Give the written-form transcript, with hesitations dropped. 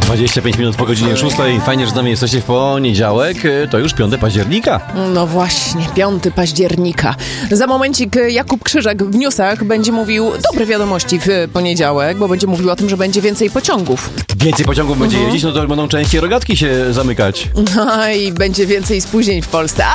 25 minut po godzinie 6. Fajnie, że z nami jesteście w poniedziałek. To już 5 października. No właśnie, 5 października. Za momencik Jakub Krzyżak w newsach będzie mówił dobre wiadomości w poniedziałek, bo będzie mówił o tym, że będzie więcej pociągów. Więcej pociągów będzie jeździć, no to będą częściej rogatki się zamykać. No i będzie więcej spóźnień w Polsce.